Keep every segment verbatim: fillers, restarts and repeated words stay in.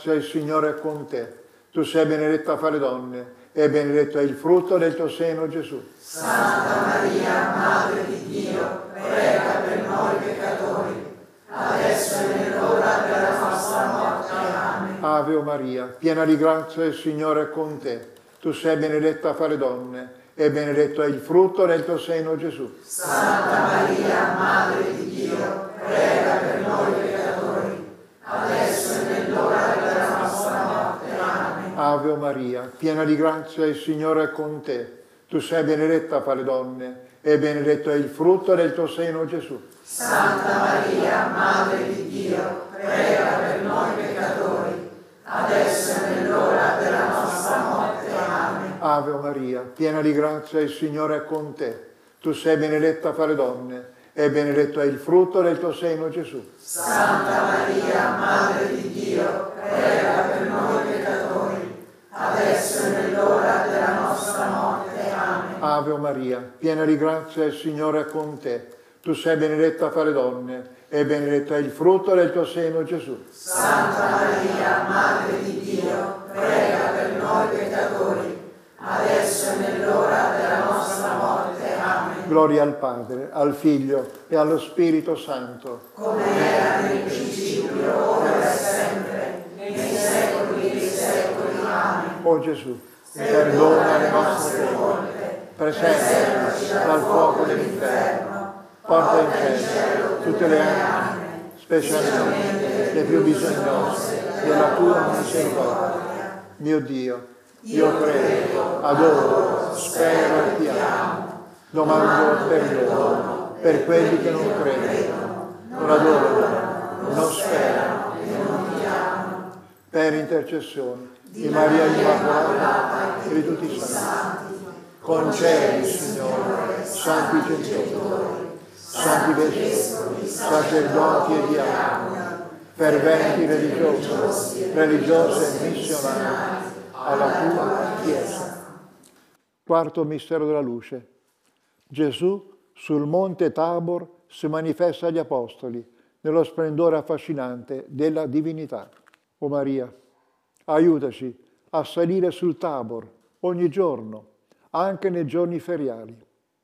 grazia, il Signore è con te. Tu sei benedetta fra le donne e benedetto è il frutto del tuo seno, Gesù. Santa Maria, Madre di Dio, prega per noi peccatori, adesso e nell'ora della nostra morte. Amen. Ave Maria, piena di grazia, il Signore è con te. Tu sei benedetta fra le donne e benedetto è il frutto del tuo seno, Gesù. Santa Maria, Madre di Dio, prega per noi peccatori, adesso e nell'ora della nostra morte. Amen. Ave Maria, piena di grazia, il Signore è con te. Tu sei benedetta fra le donne e benedetto è il frutto del tuo seno, Gesù. Santa Maria, Madre di Dio, prega per noi peccatori, adesso e nell'ora della nostra morte. Amen. Ave Maria, piena di grazia, il Signore è con te. Tu sei benedetta fra le donne e benedetto è il frutto del tuo seno, Gesù. Santa Maria, Madre di Dio, prega per noi peccatori, adesso e nell'ora della nostra morte. Amen. Ave Maria, piena di grazia, il Signore è con te. Tu sei benedetta fra le donne e benedetto è il frutto del tuo seno, Gesù. Santa Maria, Madre di Dio, prega per noi peccatori, adesso e nell'ora della nostra morte. Amen. Gloria al Padre, al Figlio e allo Spirito Santo. Come era nel principio, ora e sempre, nei secoli dei secoli. Amen. O Gesù, perdona le nostre colpe, preservaci dal fuoco dell'inferno, porta in cielo tutte le anime, specialmente le più bisognose della tua misericordia. Mio Dio, io credo, adoro, spero e ti amo. Domando perdono per quelli che non credono, non adorano, non sperano e non ti amano. Per intercessione di Maria Immacolata e di tutti i santi, concedi, Signore, santi genitori, santi vescovi, sacerdoti e diaconi, ferventi religiosi, religiose e missionari, alla tua Chiesa. Quarto mistero della luce. Gesù sul monte Tabor si manifesta agli Apostoli nello splendore affascinante della divinità. O Maria, aiutaci a salire sul Tabor ogni giorno, anche nei giorni feriali.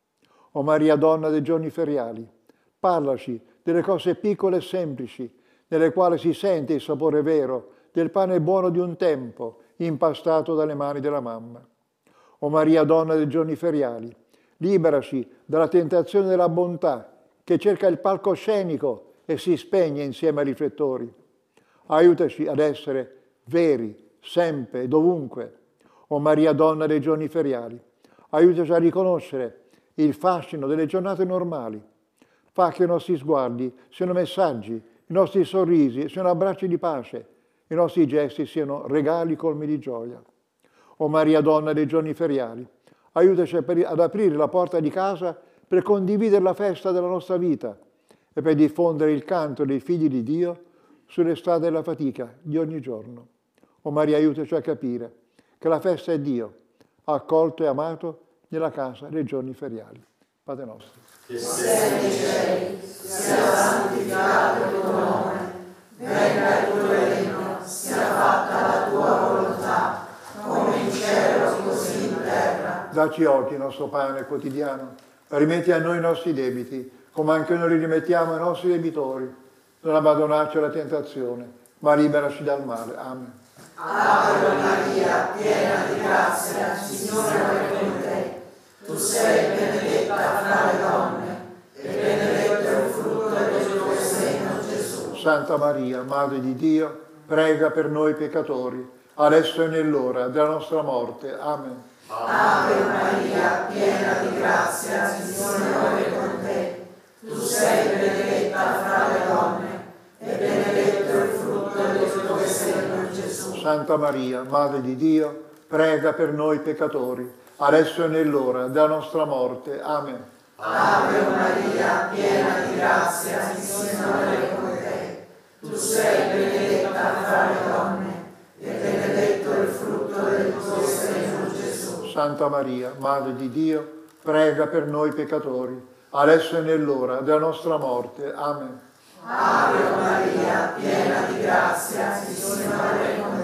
O Maria, donna dei giorni feriali, parlaci delle cose piccole e semplici, nelle quali si sente il sapore vero del pane buono di un tempo, impastato dalle mani della mamma. O Maria, donna dei giorni feriali, liberaci dalla tentazione della bontà che cerca il palcoscenico e si spegne insieme ai riflettori. Aiutaci ad essere veri, sempre e dovunque. O Maria, donna dei giorni feriali, aiutaci a riconoscere il fascino delle giornate normali. Fa che i nostri sguardi siano messaggi, i nostri sorrisi siano abbracci di pace, i nostri gesti siano regali colmi di gioia. O Maria, donna dei giorni feriali, aiutaci ad aprire la porta di casa per condividere la festa della nostra vita e per diffondere il canto dei figli di Dio sulle strade della fatica di ogni giorno. O Maria, aiutaci a capire che la festa è Dio, accolto e amato nella casa dei giorni feriali. Padre nostro, che sei nei cieli, sia santificato il tuo nome, venga il tuo regno, sia fatta la tua volontà, come in cielo così in terra. Dacci oggi il nostro pane quotidiano, rimetti a noi i nostri debiti, come anche noi li rimettiamo ai nostri debitori. Non abbandonarci alla tentazione, ma liberaci dal male. Amen. Ave Maria, piena di grazia, il Signore è con te. Tu sei benedetta fra le donne, e benedetto è il frutto del tuo seno, Gesù. Santa Maria, Madre di Dio, prega per noi peccatori, adesso e nell'ora della nostra morte. Amen. Ave Maria, piena di grazia, il Signore è con te. Tu sei benedetta fra le donne, e benedetto è il frutto del tuo seno, Gesù. Santa Maria, Madre di Dio, prega per noi peccatori, adesso e nell'ora della nostra morte. Amen. Ave Maria, piena di grazia, il Signore è con te. Tu sei benedetta fra le donne, e benedetto è il frutto del tuo seno, Gesù. Santa Maria, Madre di Dio, prega per noi peccatori, adesso e nell'ora della nostra morte. Amen. Ave Maria, piena di grazia, il Signore è con te.